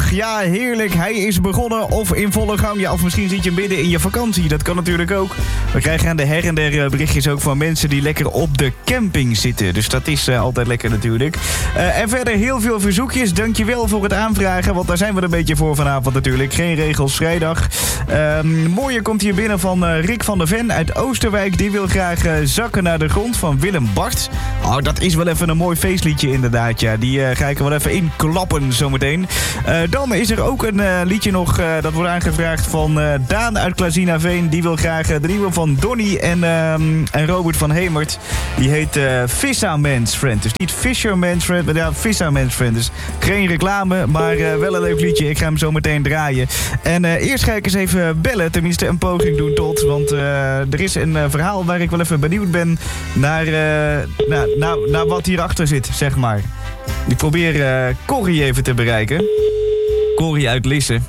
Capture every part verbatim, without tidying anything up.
vrijdag. Ja, heerlijk. Hij is begonnen of in volle gang. Ja, of misschien zit je midden in je vakantie. Dat kan natuurlijk ook. We krijgen aan de her en der berichtjes ook van mensen die lekker op de camping zitten. Dus dat is uh, altijd lekker natuurlijk. Uh, en verder heel veel verzoekjes. Dankjewel voor het aanvragen, want daar zijn we er een beetje voor vanavond natuurlijk. Geen regels, vrijdag. Uh, mooie komt hier binnen van uh, Rick van der Ven uit Oosterwijk. Die wil graag uh, Zakken naar de grond van Willem Bart. Oh, dat is wel even een mooi feestliedje inderdaad. Ja. Die uh, ga ik er wel even in klappen zometeen. Uh, dan is er ook een uh, liedje nog, uh, dat wordt aangevraagd van uh, Daan uit Klazinaveen. Die wil graag uh, de nieuwe van Donny en, uh, en Robert van Hemert. Die heet uh, Fisherman's Friend. Dus niet Fisherman's Friend, maar ja, Fisherman's Friend. Dus geen reclame, maar uh, wel een leuk liedje. Ik ga hem zo meteen draaien. En uh, eerst ga ik eens even bellen, tenminste een poging doen tot. Want uh, er is een uh, verhaal waar ik wel even benieuwd ben naar, uh, naar, naar, naar wat hierachter zit, zeg maar. Ik probeer uh, Corrie even te bereiken. Corrie uit Lisse.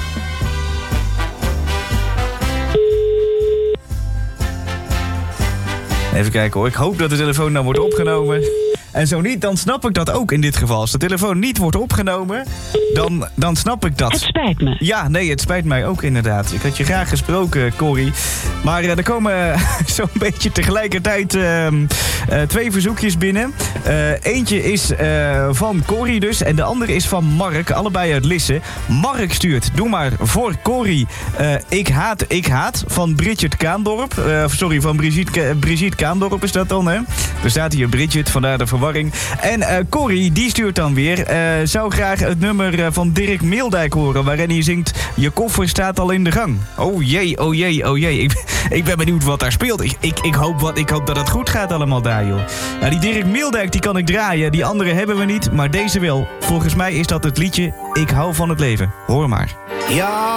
Even kijken hoor. Ik hoop dat de telefoon nou wordt opgenomen. En zo niet, dan snap ik dat ook in dit geval. Als de telefoon niet wordt opgenomen, dan, dan snap ik dat. Het spijt me. Ja, nee, het spijt mij ook inderdaad. Ik had je graag gesproken, Corrie. Maar uh, er komen uh, zo'n beetje tegelijkertijd uh, uh, twee verzoekjes binnen. Uh, eentje is uh, van Corrie dus en de andere is van Mark. Allebei uit Lisse. Mark stuurt, doe maar voor Corrie. Uh, ik haat, ik haat van Bridget Kaandorp. Uh, sorry, van Brigitte, Brigitte Kaandorp is dat dan, hè? Er staat hier Bridget, vandaar de verwarring. En uh, Corrie, die stuurt dan weer. Uh, zou graag het nummer uh, van Dirk Meeldijk horen, waarin hij zingt: je koffer staat al in de gang. Oh jee, oh jee, oh jee. Ik, ik ben benieuwd wat daar speelt. Ik, ik, ik, hoop wat, ik hoop dat het goed gaat allemaal daar, joh. Nou, die Dirk Meeldijk, die kan ik draaien. Die andere hebben we niet, maar deze wel. Volgens mij is dat het liedje Ik hou van het leven. Hoor maar. Ja.